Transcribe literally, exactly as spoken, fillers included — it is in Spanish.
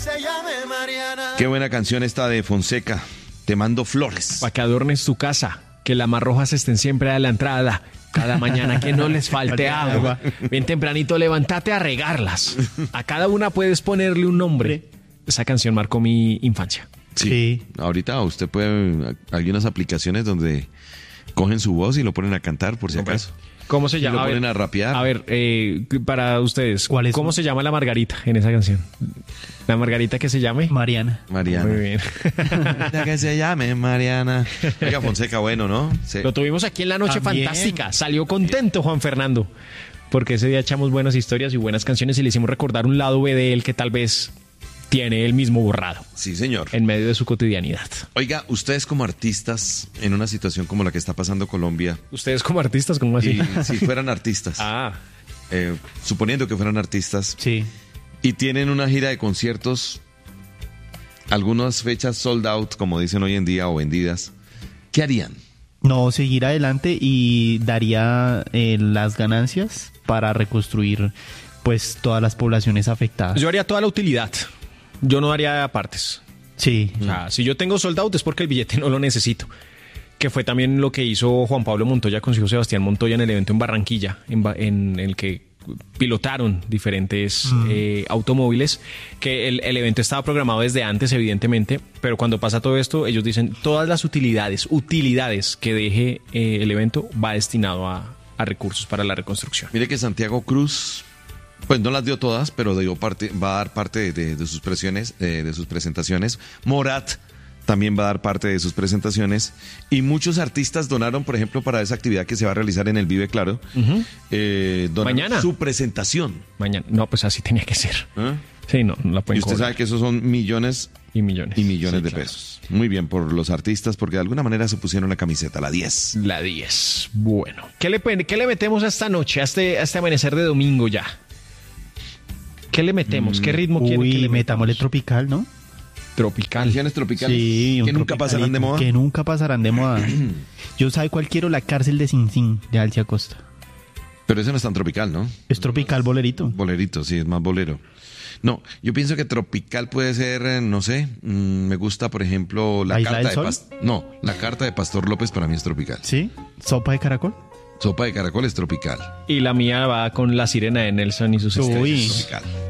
se llame Mariana. Qué buena canción esta de Fonseca. Te mando flores. Para que adornes tu casa, que las marrojas estén siempre a la entrada. Cada mañana que no les falte agua. Bien tempranito, levántate a regarlas. A cada una puedes ponerle un nombre. Esa canción marcó mi infancia. Sí. Sí. Ahorita usted puede... Hay unas aplicaciones donde cogen su voz y lo ponen a cantar, por si acaso. ¿Cómo se Y llama? lo A ponen ver, a rapear. A ver, eh, para ustedes, ¿Cuál es? ¿cómo se llama la Margarita en esa canción? ¿La Margarita que se llame? Mariana. Mariana. Muy bien. Ya que se llame Mariana. Oiga, Fonseca, bueno, ¿no? Sí. Lo tuvimos aquí en la noche También. fantástica. Salió contento Juan Fernando. Porque ese día echamos buenas historias y buenas canciones y le hicimos recordar un lado B de él que tal vez tiene él mismo borrado Sí, señor. en medio de su cotidianidad. Oiga, ustedes como artistas, en una situación como la que está pasando Colombia, Ustedes como artistas, ¿cómo así? y si fueran artistas, Ah, eh, suponiendo que fueran artistas, Sí. y tienen una gira de conciertos, algunas fechas sold out, como dicen hoy en día, o vendidas, ¿qué harían? No, seguir adelante y daría eh, las ganancias para reconstruir pues todas las poblaciones afectadas. yo haría toda la utilidad. Yo no haría partes. Sí. O sea, si yo tengo sold out es porque el billete no lo necesito. Que fue también lo que hizo Juan Pablo Montoya con su hijo Sebastián Montoya en el evento en Barranquilla, en, Ba- en el que pilotaron diferentes Mm. eh, automóviles, que el, el evento estaba programado desde antes, evidentemente, pero cuando pasa todo esto, ellos dicen, todas las utilidades, utilidades que deje eh, el evento va destinado a, a recursos para la reconstrucción. Mire que Santiago Cruz, pues no las dio todas, pero dio parte, va a dar parte de, de- de sus presiones, eh, de sus presentaciones. Morat también va a dar parte de sus presentaciones. Y muchos artistas donaron, por ejemplo, para esa actividad que se va a realizar en el Vive Claro. eh, donaron Mañana. su presentación. Mañana, no, pues así tenía que ser. ¿eh? Sí, no, no la Y pueden usted cobrar. sabe que esos son millones Y millones. y millones Sí, de claro. pesos. Muy bien por los artistas, porque de alguna manera se pusieron la camiseta, la diez. La diez. Bueno. ¿Qué le, pen- qué le metemos a esta noche, a este, a este amanecer de domingo ya? ¿Qué le metemos? ¿Qué ritmo quiere que Uy, le metámosle metamos? tropical, ¿no? Tropical. Canciones tropicales Sí, un que nunca tropicalito, pasarán de moda. Que nunca pasarán de moda. Yo sabe cuál quiero, La cárcel de Sin Sin, de Alcia Costa. Pero eso no es tan tropical, ¿no? Es tropical bolerito. Bolerito, sí, es más bolero. No, yo pienso que tropical puede ser, eh, no sé, mm, me gusta, por ejemplo, la ¿La Isla carta del de Sol? Pas- No, la carta de Pastor López para mí es tropical. ¿Sí? ¿Sopa de caracol? Sopa de caracol es tropical. Y la mía va con La Sirena de Nelson y sus Uy. estrellas. Tropical.